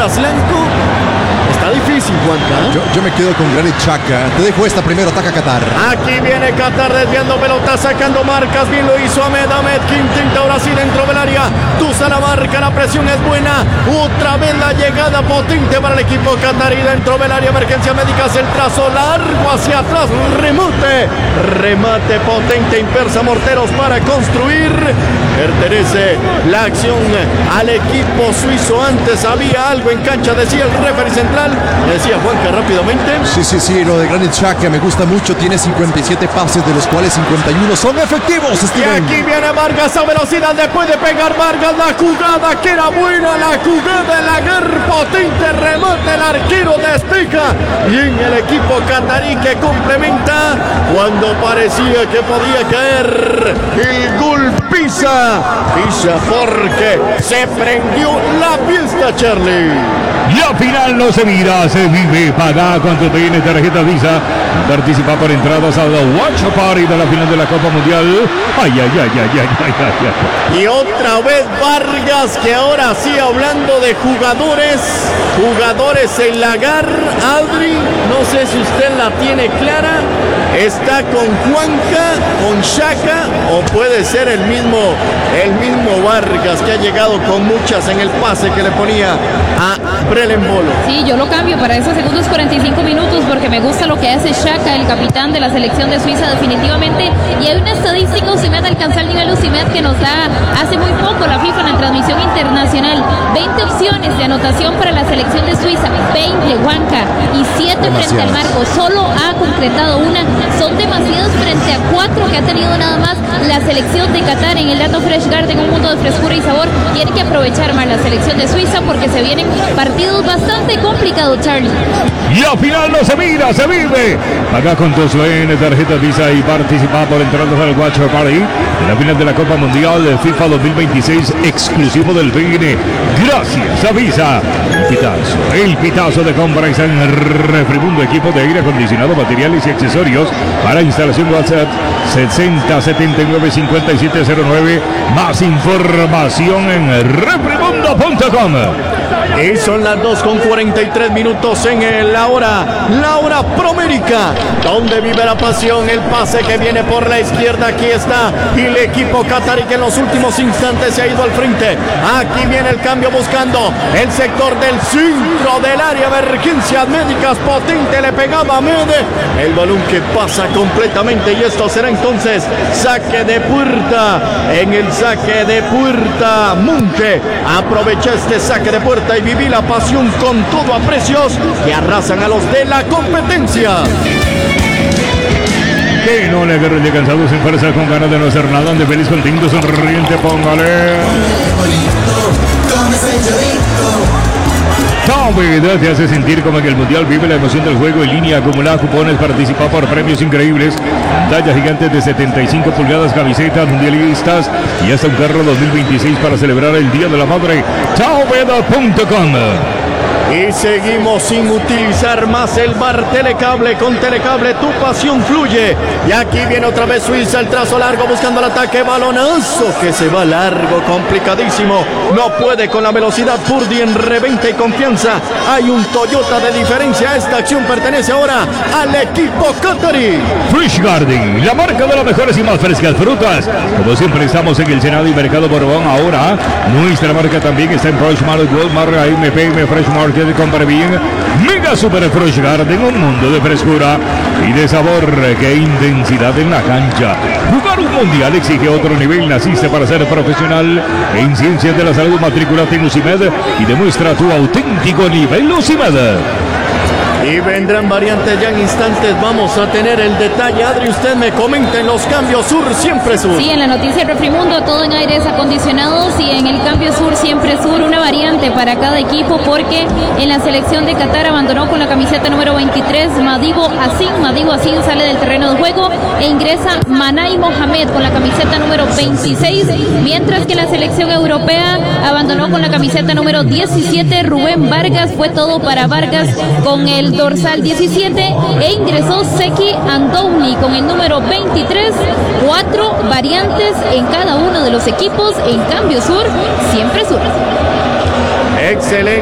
brasileño. Está difícil, Juanca. Yo me quedo con Granit Xhaka. Te dejo esta primero, ataca Qatar. Aquí viene Qatar desviando pelota, sacando marcas. Bien lo hizo Ahmed que intenta ahora sí dentro del área. Tusa la marca, la presión es buena. Otra vez la llegada potente para el equipo qatarí dentro del área. Emergencia médica, hace el trazo largo hacia atrás. Remate potente, Impersa Morteros para construir. Pertenece la acción al equipo suizo. Antes había algo en cancha, decía el referee central. Decía Juanca rápidamente. Sí, lo de Granit Xhaka me gusta mucho. Tiene 57 pases, de los cuales 51 son efectivos, Steven. Y aquí viene Vargas a velocidad, le puede pegar Vargas. La jugada que era buena, la jugada de la guerra potente, remate, el arquero despeja. Y en el equipo qatarí que complementa cuando parecía que podía caer. El gol pisa porque se prendió la fiesta, Charlie. La final no se mira, se vive. Paga con tu TN tarjeta Visa. Participa por entradas a la Watch Party de la final de la Copa Mundial. Ay. Y otra vez Vargas, que ahora sí, hablando de jugadores en la garra. Adri, no sé si usted la tiene clara. Está con Juanca, con Xhaka, o puede ser el mismo Vargas, que ha llegado con muchas en el pase que le ponía a Brelembolo. Sí, yo lo cambio para esos segundos 45 minutos porque me gusta lo que hace Xhaka, el capitán de la selección de Suiza, definitivamente. Y hay una estadística, Osimhen alcanza el nivel Osimhen que nos da hace muy poco la FIFA en la transmisión internacional. 20 opciones de anotación para la selección de Suiza, 20, Juanca, y 7 frente al marco. Solo ha concretado una. Son demasiados frente a 4 que ha tenido nada más la selección de Qatar en el Dato Fresh Garden, un mundo de frescura y sabor. Tiene que aprovechar más la selección de Suiza porque se vienen partidos bastante complicados, Charlie. Y al final no se mira, se vive. Paga con tu TN tarjeta Visa y participa por entradas al Watch Party en la final de la Copa Mundial de FIFA 2026, exclusivo del PN. Gracias a Visa. El pitazo de compras en Refrimundo, equipo de aire acondicionado, materiales y accesorios para instalación. WhatsApp 60795709. Más información en refrimundo.com. Y son las 2:43 minutos en la hora promérica, donde vive la pasión. El pase que viene por la izquierda, aquí está. Y el equipo qatarí que en los últimos instantes se ha ido al frente. Aquí viene el cambio buscando el sector del centro del área. Emergencias médicas, potente, le pegaba a Mede. El balón que pasa completamente, y esto será entonces saque de puerta. En el saque de puerta, Munche aprovecha este saque de puerta y viví la pasión con todo a precios que arrasan a los de la competencia. Que no le agarre de cansado, sin fuerza, con ganas de no hacer nada, de feliz, contento, sonriente, póngale. Novedad te hace sentir como que el Mundial. Vive la emoción del juego en línea, acumula cupones, participa por premios increíbles, pantallas gigantes de 75 pulgadas, camisetas mundialistas y hasta un carro 2026 para celebrar el Día de la Madre. Taobeda.com. Y seguimos sin utilizar más el bar Telecable. Con Telecable tu pasión fluye. Y aquí viene otra vez Suiza, el trazo largo buscando el ataque, balonazo que se va largo, complicadísimo. No puede con la velocidad. Purdy en reventa y confianza. Hay un Toyota de diferencia. Esta acción pertenece ahora al equipo qatarí. Fresh Garden, la marca de las mejores y más frescas frutas. Como siempre estamos en el Senado y Mercado Borbón. Ahora nuestra marca también está en Fresh Market, Walmart, MPM, Fresh Market. Compra bien, Mega Super Fresh Garden, un mundo de frescura y de sabor. Que intensidad en la cancha. Jugar un mundial exige otro nivel. Naciste para ser profesional en ciencias de la salud. Matriculate en UCIMED y demuestra tu auténtico nivel UCIMED. Y vendrán variantes ya en instantes. Vamos a tener el detalle. Adri, usted me comenta en los cambios sur, siempre sur. Sí, en la noticia Refrimundo, todo en aires acondicionados, y en el cambio sur, siempre sur, una variante para cada equipo, porque en la selección de Qatar abandonó con la camiseta número 23 Madibo Asin sale del terreno de juego e ingresa Manay Mohamed con la camiseta número 26, mientras que en la selección europea abandonó con la camiseta número 17 Rubén Vargas. Fue todo para Vargas con el dorsal 17 e ingresó Seki Andouni con el número 23. 4 variantes en cada uno de los equipos. En cambio sur, siempre sur. Excelente.